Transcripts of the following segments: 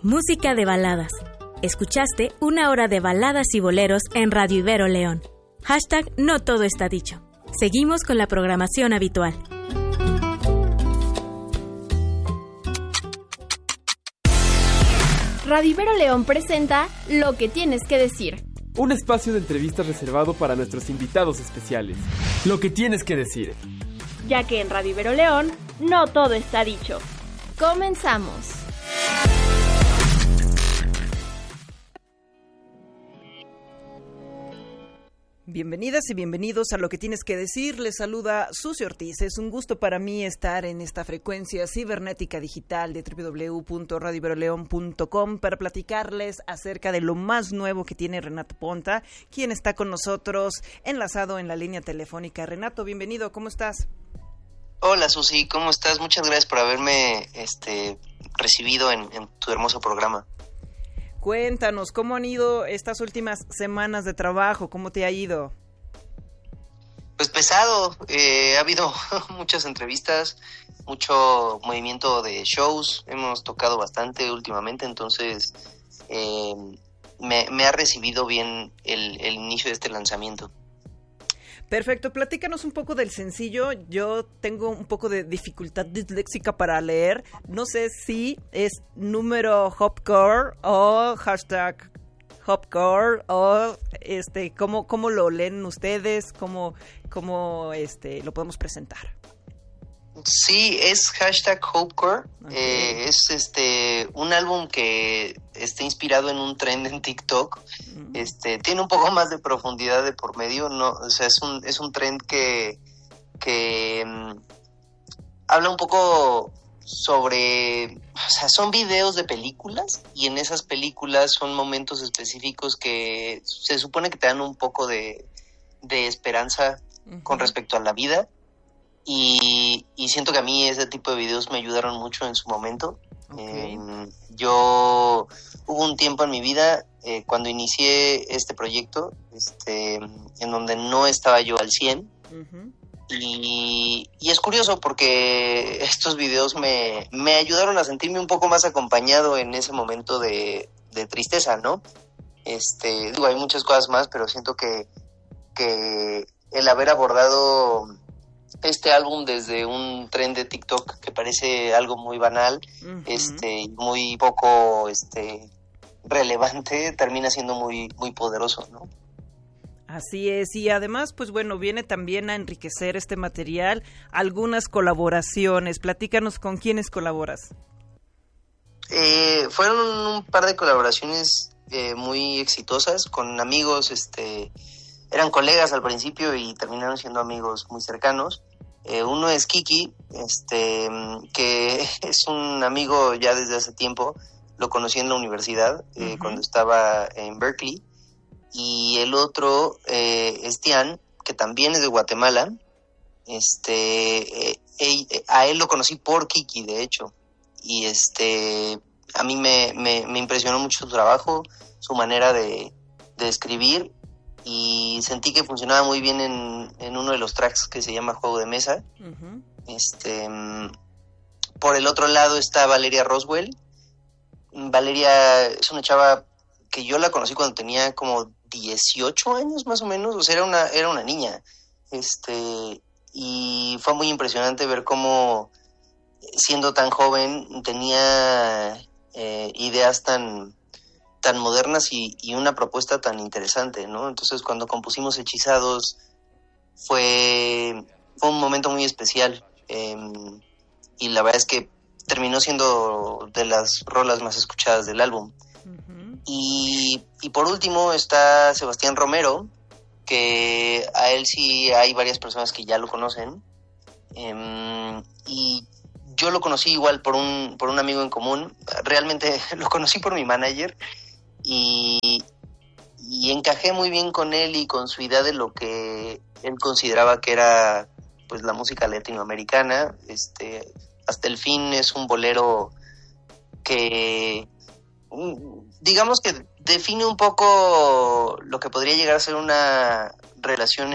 Música de baladas. Escuchaste una hora de baladas y boleros en Radio Ibero León. Hashtag no todo está dicho. Seguimos con la programación habitual. Radio Ibero León presenta Lo que tienes que decir. Un espacio de entrevistas reservado para nuestros invitados especiales. Lo que tienes que decir. Ya que en Radio Ibero León no todo está dicho. Comenzamos. Bienvenidas y bienvenidos a Lo que tienes que decir. Les saluda Susi Ortiz. Es un gusto para mí estar en esta frecuencia cibernética digital de www.radioiberoleon.com para platicarles acerca de lo más nuevo que tiene Renato Ponta, quien está con nosotros enlazado en la línea telefónica. Renato, bienvenido. ¿Cómo estás? Hola Susi, ¿cómo estás? Muchas gracias por haberme recibido en tu hermoso programa. Cuéntanos, ¿cómo han ido estas últimas semanas de trabajo? ¿Cómo te ha ido? Pues pesado, ha habido muchas entrevistas, mucho movimiento de shows, hemos tocado bastante últimamente, entonces me ha recibido bien el inicio de este lanzamiento. Perfecto, platícanos un poco del sencillo. Yo tengo un poco de dificultad disléxica para leer. No sé si es número Hopcore o hashtag Hopcore o ¿cómo lo leen ustedes? ¿Cómo lo podemos presentar? Sí, es hashtag Hopecore. Okay. Es un álbum que está inspirado en un trend en TikTok. Tiene un poco más de profundidad de por medio, no, o sea, es un trend que habla un poco sobre, o sea, son videos de películas y en esas películas son momentos específicos que se supone que te dan un poco de esperanza con respecto a la vida. Y siento que a mí ese tipo de videos me ayudaron mucho en su momento. Okay. Hubo un tiempo en mi vida cuando inicié este proyecto en donde no estaba yo al 100. Uh-huh. Y es curioso porque estos videos me ayudaron a sentirme un poco más acompañado en ese momento de tristeza, ¿no? Hay muchas cosas más, pero siento que el haber abordado este álbum desde un trend de TikTok que parece algo muy banal, uh-huh, muy poco relevante, termina siendo muy, muy poderoso, ¿no? Así es, y además, pues bueno, viene también a enriquecer este material algunas colaboraciones. Platícanos con quiénes colaboras. Fueron un par de colaboraciones muy exitosas con amigos, eran colegas al principio y terminaron siendo amigos muy cercanos. Uno es Kiki, que es un amigo ya desde hace tiempo. Lo conocí en la universidad, uh-huh, cuando estaba en Berkeley. Y el otro es Tian, que también es de Guatemala. A él lo conocí por Kiki, de hecho. Y a mí me impresionó mucho su trabajo, su manera de escribir. Y sentí que funcionaba muy bien en uno de los tracks que se llama Juego de Mesa. Uh-huh. Por el otro lado está Valeria Roswell. Valeria es una chava que yo la conocí cuando tenía como 18 años más o menos, o sea, era una niña. Y fue muy impresionante ver cómo, siendo tan joven, tenía ideas tan modernas y una propuesta tan interesante, ¿no? Entonces, cuando compusimos Hechizados, fue un momento muy especial, y la verdad es que terminó siendo de las rolas más escuchadas del álbum. Uh-huh. Y por último está Sebastián Romero, que a él sí hay varias personas que ya lo conocen, y yo lo conocí igual por un amigo en común. Realmente lo conocí por mi manager, y encajé muy bien con él y con su idea de lo que él consideraba que era, pues, la música latinoamericana. Hasta el fin es un bolero que, digamos que define un poco lo que podría llegar a ser una relación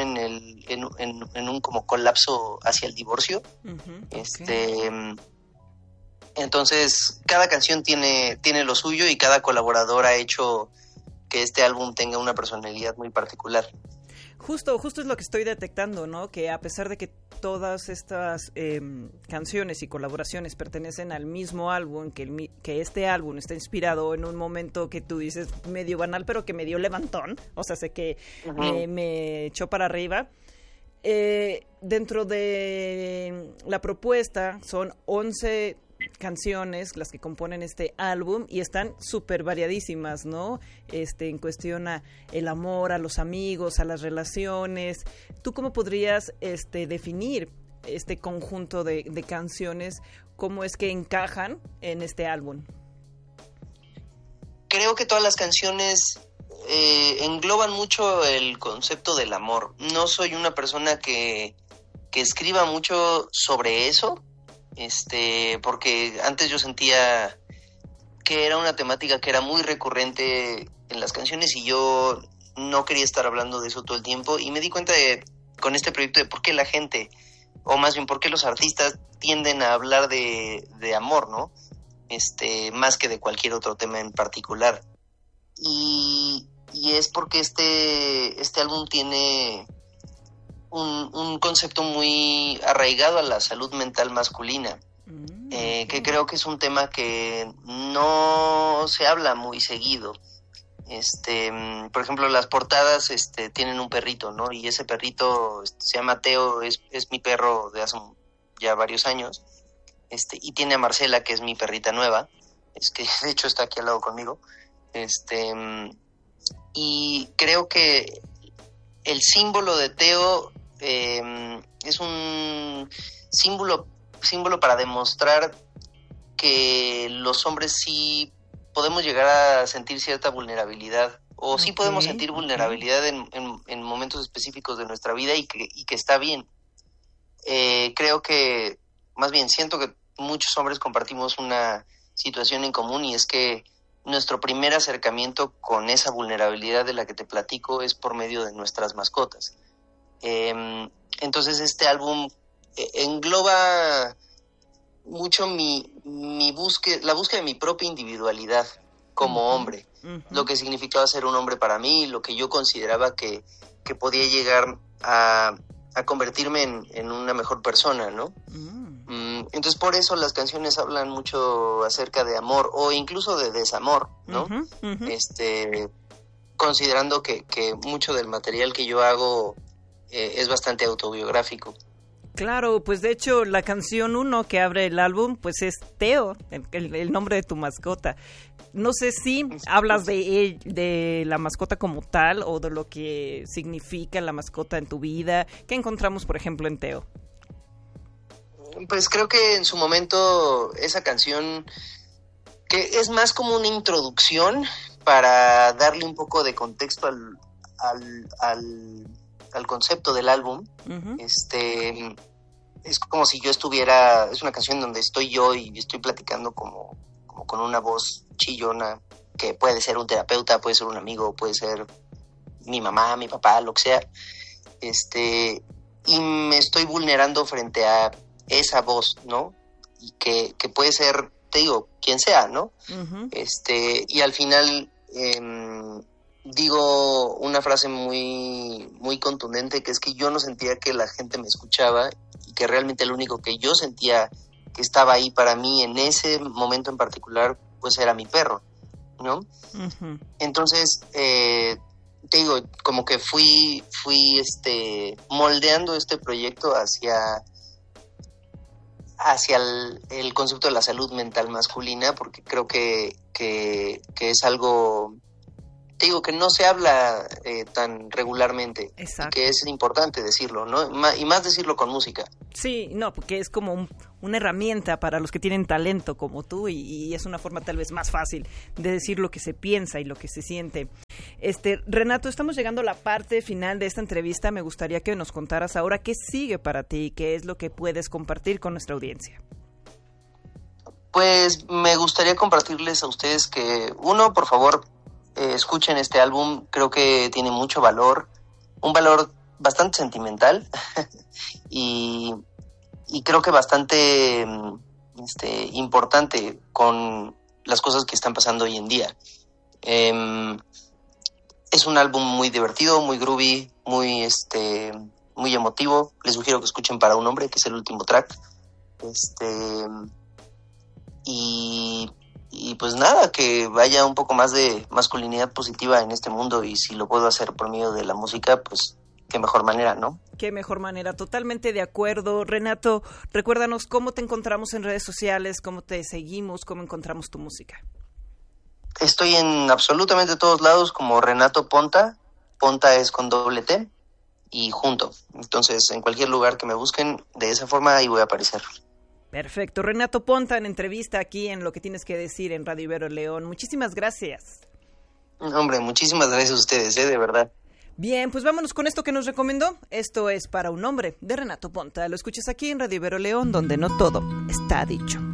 en un como colapso hacia el divorcio. Uh-huh, okay. Entonces, cada canción tiene lo suyo y cada colaborador ha hecho que este álbum tenga una personalidad muy particular. Justo es lo que estoy detectando, ¿no? Que a pesar de que todas estas canciones y colaboraciones pertenecen al mismo álbum, que este álbum está inspirado en un momento que tú dices medio banal, pero que me dio levantón, o sea, sé que me echó para arriba. Dentro de la propuesta son 11 canciones las que componen este álbum y están súper variadísimas, ¿no? En cuestión a el amor, a los amigos, a las relaciones. ¿Tú cómo podrías definir este conjunto de canciones? ¿Cómo es que encajan en este álbum? Creo que todas las canciones engloban mucho el concepto del amor. No soy una persona que escriba mucho sobre eso, porque antes yo sentía que era una temática que era muy recurrente en las canciones y yo no quería estar hablando de eso todo el tiempo, y me di cuenta con este proyecto de por qué la gente, o más bien por qué los artistas tienden a hablar de amor, ¿no? Más que de cualquier otro tema en particular. Y es porque este álbum tiene un concepto muy arraigado a la salud mental masculina, que creo que es un tema que no se habla muy seguido. Por ejemplo, las portadas tienen un perrito, ¿no? Y ese perrito se llama Teo, es mi perro de hace ya varios años, y tiene a Marcela, que es mi perrita nueva, que de hecho está aquí al lado conmigo, y creo que el símbolo de Teo es un símbolo para demostrar que los hombres sí podemos llegar a sentir cierta vulnerabilidad, o sí podemos sentir vulnerabilidad en momentos específicos de nuestra vida, y que está bien. Creo que, más bien, siento que muchos hombres compartimos una situación en común, y es que nuestro primer acercamiento con esa vulnerabilidad de la que te platico es por medio de nuestras mascotas. Entonces este álbum engloba mucho la búsqueda de mi propia individualidad como hombre, lo que significaba ser un hombre para mí, lo que yo consideraba que podía llegar a convertirme en una mejor persona, ¿no? Entonces por eso las canciones hablan mucho acerca de amor, o incluso de desamor, ¿no? Considerando que mucho del material que yo hago es bastante autobiográfico. Claro, pues de hecho la canción 1 que abre el álbum pues es Teo, el nombre de tu mascota. No sé si hablas de la mascota como tal, o de lo que significa la mascota en tu vida. ¿Qué encontramos, por ejemplo, en Teo? Pues creo que en su momento esa canción, que es más como una introducción para darle un poco de contexto al concepto del álbum. Es como si yo estuviera, es una canción donde estoy yo y estoy platicando como con una voz chillona, que puede ser un terapeuta, puede ser un amigo, puede ser mi mamá, mi papá, lo que sea, y me estoy vulnerando frente a esa voz, ¿no? Y que puede ser, te digo, quien sea, ¿no? Y al final digo una frase muy, muy contundente, que es que yo no sentía que la gente me escuchaba, y que realmente lo único que yo sentía que estaba ahí para mí en ese momento en particular, pues era mi perro, ¿no? Entonces, te digo, como que fui moldeando este proyecto hacia el concepto de la salud mental masculina, porque creo que es algo, te digo, que no se habla tan regularmente. Exacto. Y que es importante decirlo, ¿no? Y más decirlo con música. Sí, no, porque es como una herramienta para los que tienen talento como tú, y es una forma tal vez más fácil de decir lo que se piensa y lo que se siente. Renato, estamos llegando a la parte final de esta entrevista. Me gustaría que nos contaras ahora qué sigue para ti, qué es lo que puedes compartir con nuestra audiencia. Pues me gustaría compartirles a ustedes que, uno, por favor, escuchen este álbum. Creo que tiene mucho valor, un valor bastante sentimental y creo que bastante importante con las cosas que están pasando hoy en día. Es un álbum muy divertido, muy groovy, muy emotivo. Les sugiero que escuchen Para un hombre, que es el último track. Y pues nada, que vaya un poco más de masculinidad positiva en este mundo, y si lo puedo hacer por medio de la música, pues qué mejor manera, ¿no? Qué mejor manera, totalmente de acuerdo. Renato, recuérdanos cómo te encontramos en redes sociales, cómo te seguimos, cómo encontramos tu música. Estoy en absolutamente todos lados como Renato Ponta. Ponta es con doble T y junto. Entonces, en cualquier lugar que me busquen, de esa forma ahí voy a aparecer. Perfecto. Renato Ponta en entrevista aquí en Lo que tienes que decir en Radio Ibero León. Muchísimas gracias. Hombre, muchísimas gracias a ustedes, de verdad. Bien, pues vámonos con esto que nos recomendó. Esto es Para un hombre, de Renato Ponta. Lo escuchas aquí en Radio Ibero León, donde no todo está dicho.